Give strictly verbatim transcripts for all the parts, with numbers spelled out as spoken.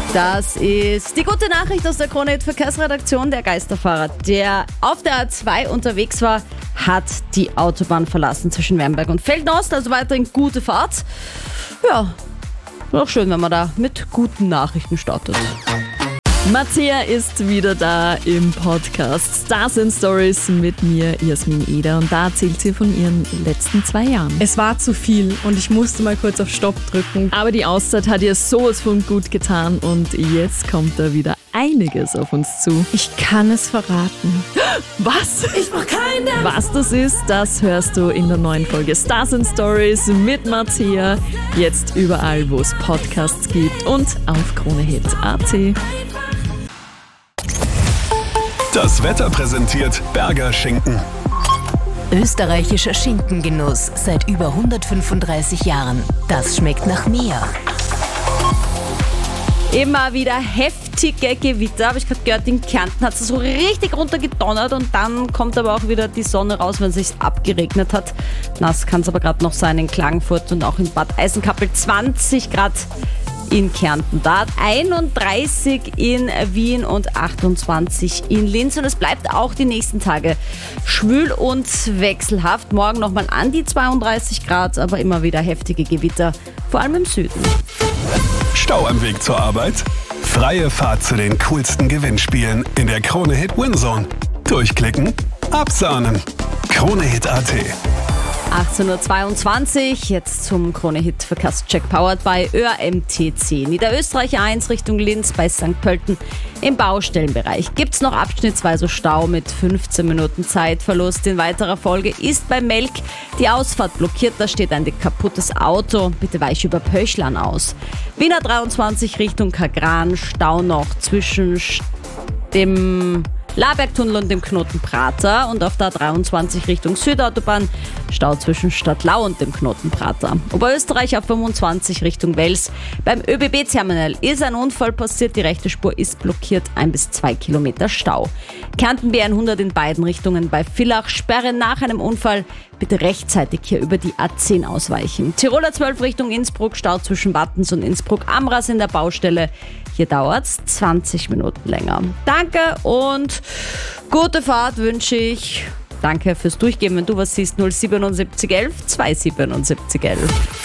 Das ist die gute Nachricht aus der Krone-Hit Verkehrsredaktion. Der Geisterfahrer, der auf der A zwei unterwegs war, hat die Autobahn verlassen zwischen Wernberg und Feldnost. Also weiterhin gute Fahrt. Ja, auch schön, wenn man da mit guten Nachrichten startet. Mattea ist wieder da im Podcast Stars and Stories mit mir, Jasmin Eder. Und da erzählt sie von ihren letzten zwei Jahren. Es war zu viel und ich musste mal kurz auf Stopp drücken. Aber die Auszeit hat ihr sowas von gut getan und jetzt kommt da wieder einiges auf uns zu. Ich kann es verraten. Was? Ich mach keine. Was das ist, das hörst du in der neuen Folge Stars and Stories mit Mattea. Jetzt überall, wo es Podcasts gibt und auf Kronehit Punkt at. Das Wetter präsentiert Berger Schinken. Österreichischer Schinkengenuss seit über hundertfünfunddreißig Jahren. Das schmeckt nach mehr. Immer wieder heftige Gewitter, habe ich gerade gehört, in Kärnten hat es so richtig runtergedonnert und dann kommt aber auch wieder die Sonne raus, wenn es sich abgeregnet hat. Nass kann es aber gerade noch sein in Klagenfurt und auch in Bad Eisenkappel. zwanzig Grad in Kärnten, da einunddreißig in Wien und achtundzwanzig in Linz. Und es bleibt auch die nächsten Tage schwül und wechselhaft. Morgen nochmal an die zweiunddreißig Grad, aber immer wieder heftige Gewitter, vor allem im Süden. Stau am Weg zur Arbeit? Freie Fahrt zu den coolsten Gewinnspielen in der Krone-Hit Winzone. Durchklicken, absahnen. Kronehit Punkt at. achtzehn Uhr zweiundzwanzig, jetzt zum Krone-Hit Verkehrscheck powered by Ö A M T C. Niederösterreich eins Richtung Linz bei Sankt Pölten. Im Baustellenbereich gibt es noch abschnittsweise Stau mit fünfzehn Minuten Zeitverlust. In weiterer Folge ist bei Melk die Ausfahrt blockiert. Da steht ein kaputtes Auto. Bitte weiche über Pöchlern aus. Wiener dreiundzwanzig Richtung Kagran. Stau noch zwischen dem Labergtunnel und dem Knoten Prater und auf der A dreiundzwanzig Richtung Südautobahn Stau zwischen Stadtlau und dem Knoten Prater. Oberösterreich auf fünfundzwanzig Richtung Wels. Beim Ö B B-Terminal ist ein Unfall passiert, die rechte Spur ist blockiert, ein bis zwei Kilometer Stau. Kärnten B hundert in beiden Richtungen bei Villach, Sperre nach einem Unfall, bitte rechtzeitig hier über die A zehn ausweichen. Tiroler zwölf Richtung Innsbruck, Stau zwischen Wattens und Innsbruck-Amras in der Baustelle. Hier dauert es zwanzig Minuten länger. Danke und gute Fahrt wünsche ich. Danke fürs Durchgeben. Wenn du was siehst, null siebenundsiebzig elf zweihundertsiebenundsiebzig elf.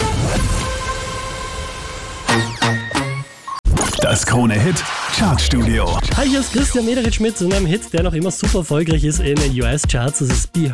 Das Krone-Hit Chartstudio. Hi, hier ist Christian Mederitsch mit einem Hit, der noch immer super erfolgreich ist in den U S-Charts. Das ist Be